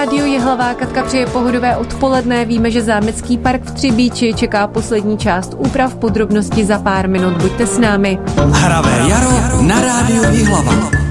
rádiu Jihlava. Katka přeje pohodové odpoledne. Víme, že zámecký park v Třebíči čeká poslední část úprav, podrobnosti za pár minut. Buďte s námi. Hravé jaro na rádiu Jihlava.